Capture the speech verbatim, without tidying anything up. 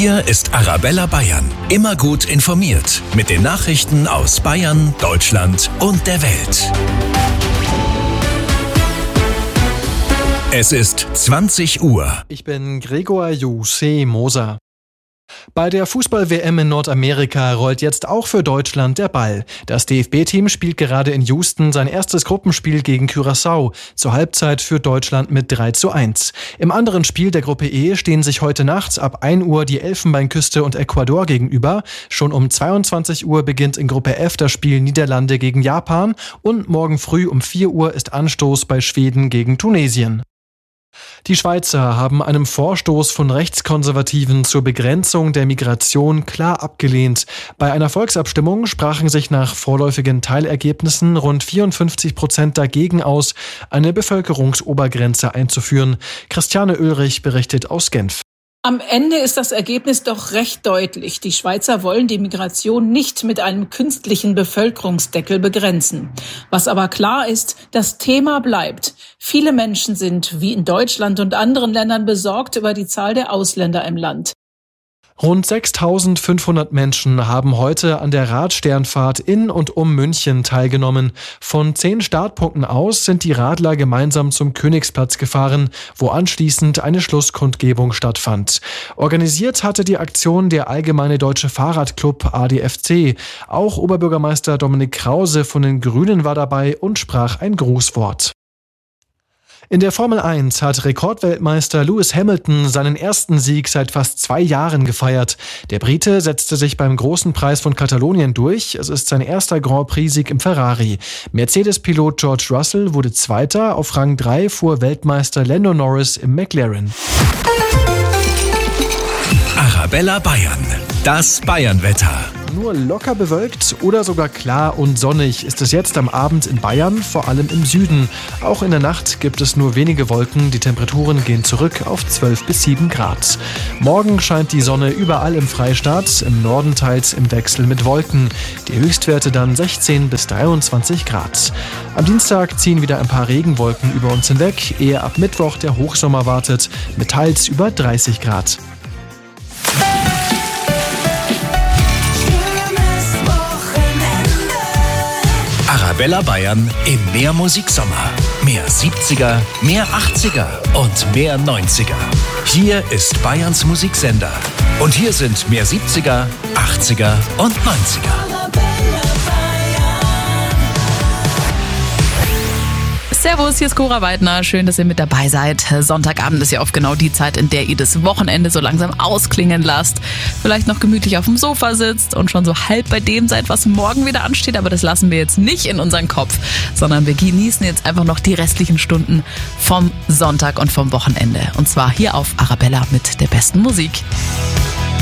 Hier ist Arabella Bayern. Immer gut informiert mit den Nachrichten aus Bayern, Deutschland und der Welt. Es ist zwanzig Uhr. Ich bin Gregor Jose Moser. Bei der Fußball-W M in Nordamerika rollt jetzt auch für Deutschland der Ball. Das D F B-Team spielt gerade in Houston sein erstes Gruppenspiel gegen Curaçao. Zur Halbzeit führt Deutschland mit drei zu eins. Im anderen Spiel der Gruppe E stehen sich heute Nacht ab ein Uhr die Elfenbeinküste und Ecuador gegenüber. Schon um zweiundzwanzig Uhr beginnt in Gruppe F das Spiel Niederlande gegen Japan. Und morgen früh um vier Uhr ist Anstoß bei Schweden gegen Tunesien. Die Schweizer haben einem Vorstoß von Rechtskonservativen zur Begrenzung der Migration klar abgelehnt. Bei einer Volksabstimmung sprachen sich nach vorläufigen Teilergebnissen rund vierundfünfzig Prozent dagegen aus, eine Bevölkerungsobergrenze einzuführen. Christiane Ulrich berichtet aus Genf. Am Ende ist das Ergebnis doch recht deutlich. Die Schweizer wollen die Migration nicht mit einem künstlichen Bevölkerungsdeckel begrenzen. Was aber klar ist, das Thema bleibt. Viele Menschen sind, wie in Deutschland und anderen Ländern, besorgt über die Zahl der Ausländer im Land. Rund sechstausendfünfhundert Menschen haben heute an der Radsternfahrt in und um München teilgenommen. Von zehn Startpunkten aus sind die Radler gemeinsam zum Königsplatz gefahren, wo anschließend eine Schlusskundgebung stattfand. Organisiert hatte die Aktion der Allgemeine Deutsche Fahrradclub A D F C. Auch Oberbürgermeister Dominik Krause von den Grünen war dabei und sprach ein Grußwort. In der Formel eins hat Rekordweltmeister Lewis Hamilton seinen ersten Sieg seit fast zwei Jahren gefeiert. Der Brite setzte sich beim Großen Preis von Katalonien durch. Es ist sein erster Grand Prix-Sieg im Ferrari. Mercedes-Pilot George Russell wurde Zweiter. Auf Rang drei fuhr Weltmeister Lando Norris im McLaren. Arabella Bayern. Das Bayern-Wetter. Nur locker bewölkt oder sogar klar und sonnig ist es jetzt am Abend in Bayern, vor allem im Süden. Auch in der Nacht gibt es nur wenige Wolken. Die Temperaturen gehen zurück auf zwölf bis sieben Grad. Morgen scheint die Sonne überall im Freistaat, im Norden teils im Wechsel mit Wolken. Die Höchstwerte dann sechzehn bis dreiundzwanzig Grad. Am Dienstag ziehen wieder ein paar Regenwolken über uns hinweg, ehe ab Mittwoch der Hochsommer wartet, mit teils über dreißig Grad. Arabella Bayern im Mehr Musiksommer. Mehr siebziger, mehr achtziger und mehr neunziger. Hier ist Bayerns Musiksender. Und hier sind mehr siebziger, achtziger und neunziger. Servus, hier ist Cora Weidner. Schön, dass ihr mit dabei seid. Sonntagabend ist ja oft genau die Zeit, in der ihr das Wochenende so langsam ausklingen lasst. Vielleicht noch gemütlich auf dem Sofa sitzt und schon so halb bei dem seid, was morgen wieder ansteht. Aber das lassen wir jetzt nicht in unseren Kopf, sondern wir genießen jetzt einfach noch die restlichen Stunden vom Sonntag und vom Wochenende. Und zwar hier auf Arabella mit der besten Musik.